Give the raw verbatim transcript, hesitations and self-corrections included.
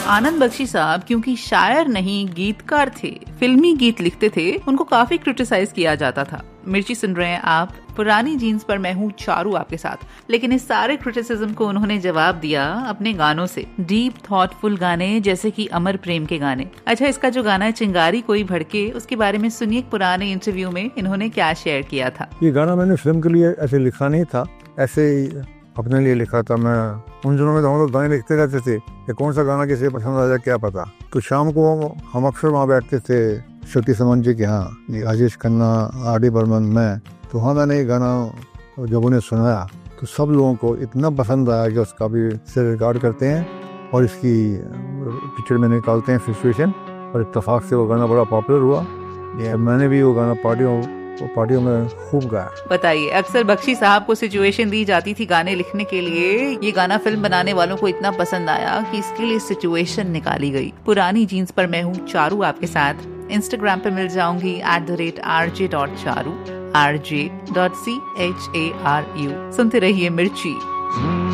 आनंद बख्शी साहब क्योंकि शायर नहीं गीतकार थे, फिल्मी गीत लिखते थे, उनको काफी क्रिटिसाइज किया जाता था। मिर्ची सुन रहे हैं आप, पुरानी जीन्स पर मैं हूँ चारू आपके साथ। लेकिन इस सारे क्रिटिसिज्म को उन्होंने जवाब दिया अपने गानों से, डीप थॉटफुल गाने जैसे कि अमर प्रेम के गाने। अच्छा, इसका जो गाना है चिंगारी कोई भड़के, उसके बारे में सुनिए पुराने इंटरव्यू में इन्होंने क्या शेयर किया था। ये गाना मैंने फिल्म के लिए ऐसे लिखा नहीं था, ऐसे अपने लिए लिखा था। मैं उन दिनों में तो हम लोग गाने लिखते रहते थे कि कौन सा गाना किसे पसंद आ जाए क्या पता। तो शाम को हम अक्सर वहाँ बैठते थे शक्ति समन जी के यहाँ, राजेश खन्ना, आर डी बर्मन, मैं। तो हाँ, मैंने ये गाना जब उन्हें सुनाया तो सब लोगों को इतना पसंद आया कि उसका भी से रिकॉर्ड करते हैं और इसकी पिक्चर में निकालते हैं सिचुएशन, और इत्तेफाक से वो गाना बड़ा पॉपुलर हुआ। ये मैंने भी वो गाना पार्टियों वो पार्टियों में खूब गाया। बताइए, अक्सर बख्शी साहब को सिचुएशन दी जाती थी गाने लिखने के लिए, ये गाना फिल्म बनाने वालों को इतना पसंद आया कि इसके लिए सिचुएशन निकाली गई। पुरानी जीन्स पर मैं हूँ चारू आपके साथ। इंस्टाग्राम पे मिल जाऊंगी at the rate R J dot Charu, R J dot C H A R you. सुनते रहिए मिर्ची।